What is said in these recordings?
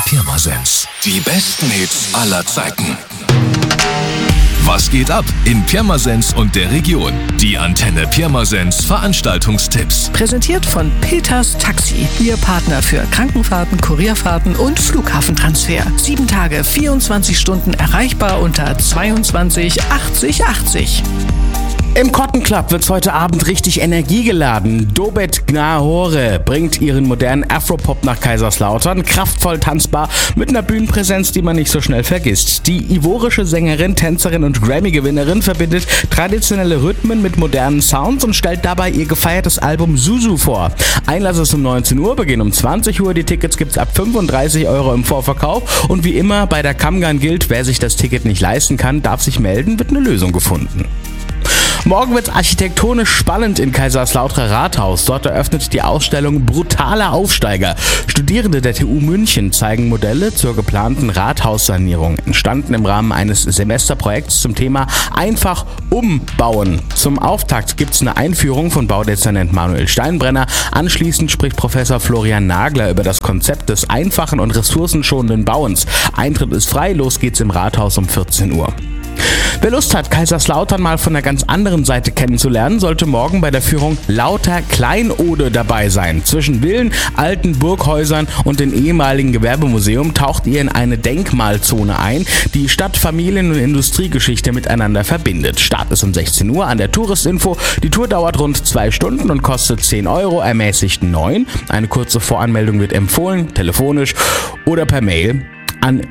Pirmasens. Die besten Hits aller Zeiten. Was geht ab in Pirmasens und der Region? Die Antenne Pirmasens Veranstaltungstipps. Präsentiert von Peters Taxi. Ihr Partner für Krankenfahrten, Kurierfahrten und Flughafentransfer. 7 Tage, 24 Stunden erreichbar unter 22 80 80. Im Cotton Club wird's heute Abend richtig energiegeladen. Dobet Gnahore bringt ihren modernen Afropop nach Kaiserslautern, kraftvoll tanzbar, mit einer Bühnenpräsenz, die man nicht so schnell vergisst. Die ivorische Sängerin, Tänzerin und Grammy-Gewinnerin verbindet traditionelle Rhythmen mit modernen Sounds und stellt dabei ihr gefeiertes Album Zuzu vor. Einlass ist um 19 Uhr, Beginn um 20 Uhr. Die Tickets gibt's ab 35 € im Vorverkauf. Und wie immer bei der Kamgan gilt, wer sich das Ticket nicht leisten kann, darf sich melden, wird eine Lösung gefunden. Morgen wird architektonisch spannend in Kaiserslauterer Rathaus. Dort eröffnet die Ausstellung Brutaler Aufsteiger. Studierende der TU München zeigen Modelle zur geplanten Rathaussanierung, entstanden im Rahmen eines Semesterprojekts zum Thema Einfach umbauen. Zum Auftakt gibt's eine Einführung von Baudezernent Manuel Steinbrenner. Anschließend spricht Professor Florian Nagler über das Konzept des einfachen und ressourcenschonenden Bauens. Eintritt ist frei, los geht's im Rathaus um 14 Uhr. Wer Lust hat, Kaiserslautern mal von der ganz anderen Seite kennenzulernen, sollte morgen bei der Führung Lauter Kleinode dabei sein. Zwischen Villen, alten Burghäusern und dem ehemaligen Gewerbemuseum taucht ihr in eine Denkmalzone ein, die Stadt-, Familien- und Industriegeschichte miteinander verbindet. Start ist um 16 Uhr an der Touristinfo. Die Tour dauert rund 2 Stunden und kostet 10 €, ermäßigt 9. Eine kurze Voranmeldung wird empfohlen, telefonisch oder per Mail an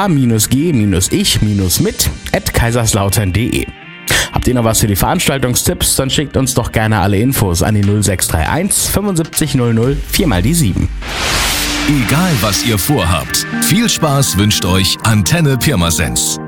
da-g-ich-mit@kaiserslautern.de. Habt ihr noch was für die Veranstaltungstipps? Dann schickt uns doch gerne alle Infos an die 0631 75 00 4x7. Egal was ihr vorhabt, viel Spaß wünscht euch Antenne Pirmasens.